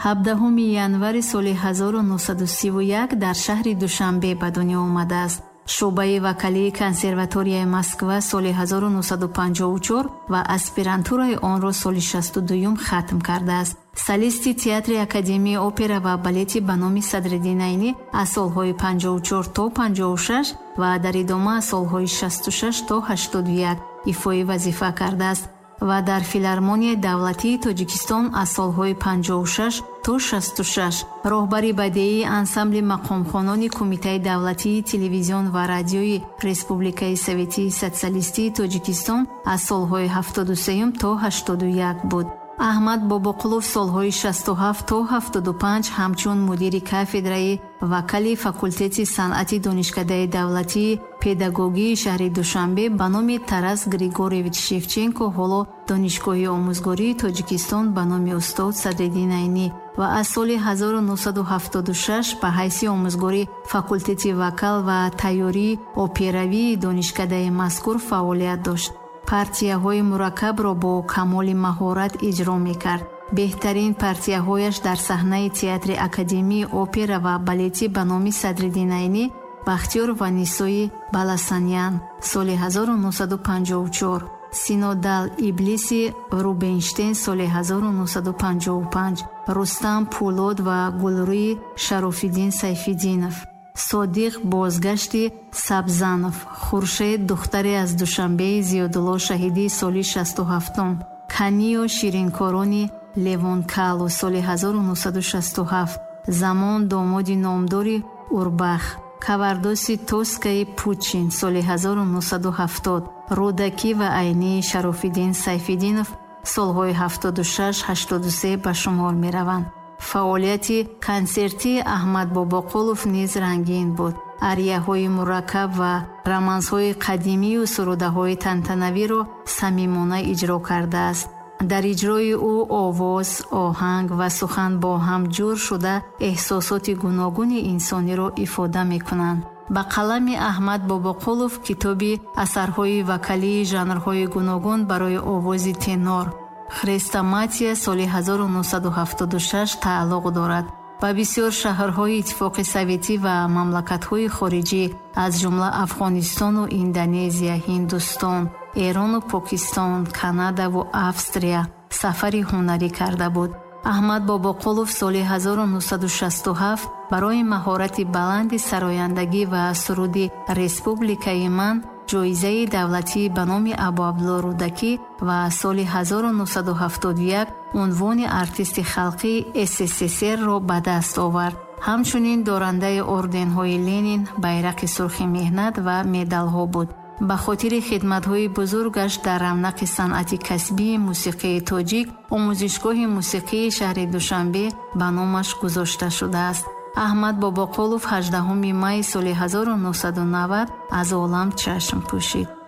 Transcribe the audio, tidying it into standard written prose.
17 январи соли 1931 дар шаҳри Душанбе ба дунё омадааст. шӯъбаи вокалии консерваторияи Москва соли 1954 ва аспирантураи онро соли 62 хатм кардааст. солисти театри Академияи опера ва балети ба номи Садриддин Айнӣ аз солҳои 54 то 56 ва дар идома аз солҳои 66 то 81 ифои вазифа кардааст ва дар филармонияи давлатии Тоҷикистон аз солҳои 56 то 66 роҳбари бадеии ансамбли мақомхонони Кумитаи давлатии телевизион ва радиои Республикаи Советии Социалистии Тоҷикистон аз солҳои 73 то 81 буд. аҳмад бобоқулов солҳои 67 то 75 ҳамчун мудири кафедраи вокали факултети санъати донишкадаи давлатии педагогии шаҳри Душанбе ба номи Тарас Григорьевич Шевченко, ҳоло донишгоҳи омӯзгории Тоҷикистон ба номи устод Садриддин Айнӣ ва аз соли 1976 ба ҳайси омӯзгори факултети вокал ва тайёрии операвии донишкадаи мазкур фаъолият дошт. партияҳои мураккабро бо камоли маҳорат иҷро мекард. беҳтарин партияҳояш дар саҳнаи театри Академияи опера ва балети ба номи Садриддин Айнӣ, Бахтиёр ва Нисои Баласанян соли 1954, Синодал Иблиси Рубинштейн соли 1955, Рустам Пулод ва Гулрӯи Шарофиддин Сайфиддинов, Содиқ Бозгашти Сабзанов, Хуршед духтаре аз Душанбеи Зиёдулло шаҳидӣ соли 67, Каниё Ширинкорони Левонкалу соли 1967, Замон домоди номдори Урбах, Кавардоси Тоскаи Пучин соли 1970, Рудаки ва Айнии Шарофиддин Сайфиддинов солҳои 76-83 ба шумор мераванд. фаъолияти консертии Аҳмад Бобоқулов низ рангин буд. арияҳои мураккаб ва романсҳои қадимию сурудаҳои тантанавиро самимона иҷро кардааст. дар иҷрои ӯ овоз, оҳанг ва сухан бо ҳам ҷур шуда эҳсосоти гуногуни инсониро ифода мекунанд. ба қалами Аҳмад Бобоқулов китоби асарҳои вокалии жанрҳои гуногун барои овози тенор Хрестоматия соли 1976 тааллуқ дорад. ба бисёр шаҳрҳои Иттифоқи Советӣ ва мамлакатҳои хориҷӣ аз ҷумла Афғонистону Индонезия, Ҳиндустон, Эрону Покистон, Канада ва Австрия сафари ҳунарӣ карда буд. Аҳмад Бобоқулов соли 1967 барои маҳорати баланди сарояндагӣ ва суруди Республикаи ман ҷоизаи давлатӣ ба номи Абу Абдулло Рудакӣ ва соли 1971 унвони артисти халқии СССР-ро ба даст овард. ҳамчунин дорандаи орденҳои Ленин, байрақи сурхи меҳнат ва медалҳо буд. ба хотири хидматҳои бузургаш дар равнақи санъати касбии мусиқии тоҷик омӯзишгоҳи мусиқии шаҳри Душанбе ба номаш гузошта шудааст. Аҳмад Бобоқулов 18 май соли 1990 аз олам чашм пӯшид.